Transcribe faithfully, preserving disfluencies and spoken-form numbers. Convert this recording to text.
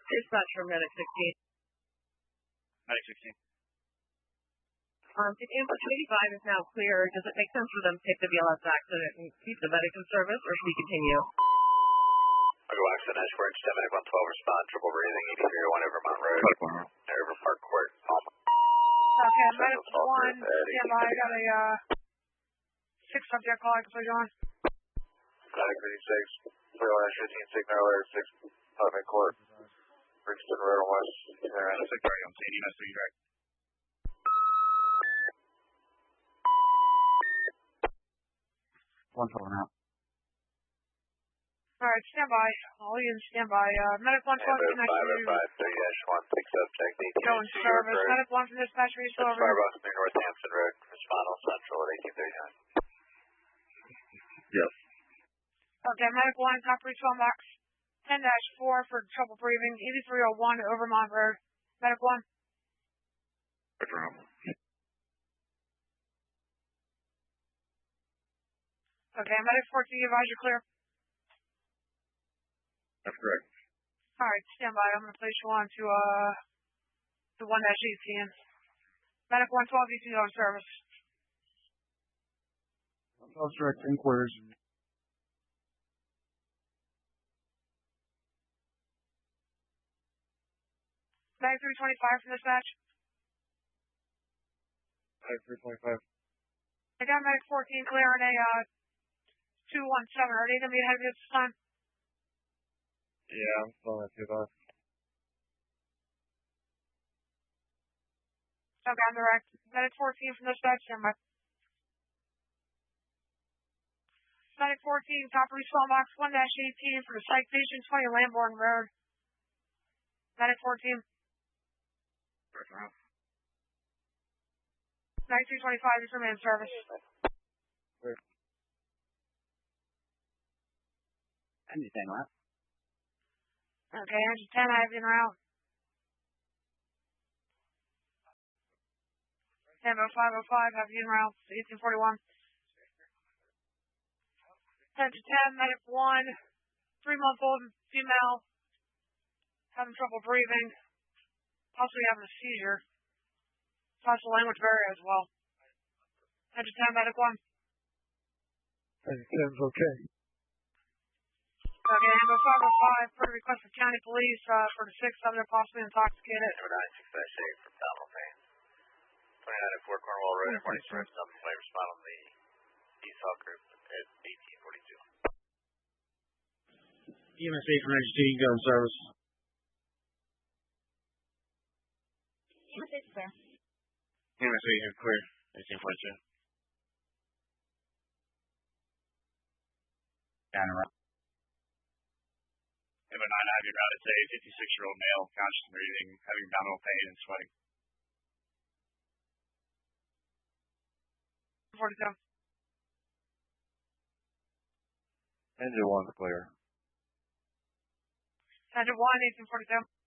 Dispatch from Medic sixteen. Medic sixteen. Um, if ambulance eighty-five is now clear, does it make sense for them to take the V L S accident and keep the medic in service, or should we continue? I'll go accident, Ash Forge, Medic one twelve, respond, triple breathing, eighty-three oh one Overmont Road, Over Park Court, Palma. Okay, Medic one, stand by, I got a, uh, six subject call, I can put you on. Medic thirty-six, three one fifteen, signal alert, six, Palma Court, Brixton Road, West, Aaron. six thirty, I'm seeing you, nice to meet you, Greg. one twelve out. Alright, stand by. All you in stand by. Uh, Medic one twelve, connect to five thirty dash one, six subject, eighteen. Go in service. Medic one from dispatch, reach over. Starbucks near Northampton Road, respond all central at eighteen thirty-nine. Yes. Okay, Medic one, copy reach phone box. ten dash four for trouble breathing, eighty-three oh one Overmont Road. Medic one. Okay, Medic fourteen, advise you're clear. That's correct. Alright, stand by. I'm going to place you on to, uh, to one dash eighteen. Medic one twelve, you can go in service. one twelve direct inquiries. Medic three twenty-five from dispatch. Medic three twenty-five. I got Medic fourteen clearing a, uh, two one seven. Are they going to be ahead of you at this time? Yeah, I'm still at two five. Okay, I'm direct. Medic fourteen from dispatch, stand by. Medic fourteen, top reach phone box, one dash eighteen for the psych patient, twenty Lamborn Road. Medic fourteen. Medic three twenty-five, this remain in service. Anything left? Okay, engine ten, I have you en route. Tempo five oh five, have you en route, eighteen forty-one. ten to ten, Medic one, three-month-old female, having trouble breathing, possibly having a seizure, possible language barrier as well. ten to ten, Medic one. ten to ten's okay. Okay, Ambo five oh five, per request of county police, uh, for the six subject possibly intoxicated. Number nine, six dash eight from abdominal pain. twenty-nine at Fort Cornwall Road, and morning service, nothing play, respond on the East Hawk group at eighteen forty-two. E M S eight from eighteen, go in service. E M S eight clear. E M S eight is clear, eighteen forty-two. Down around. Number nine, I have you routed to a fifty-six-year-old male, conscious and breathing, having abdominal pain and sweating. forty-two. Engine one's clear. Engine one, eighteen forty-two.